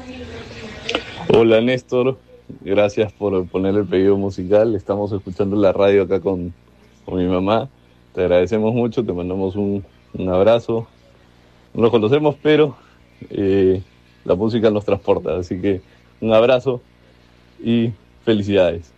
Hola Néstor, gracias por poner el pedido musical. Estamos escuchando la radio acá con mi mamá. Te agradecemos mucho, te mandamos un abrazo. No nos conocemos, pero la música nos transporta. Así que un abrazo y felicidades.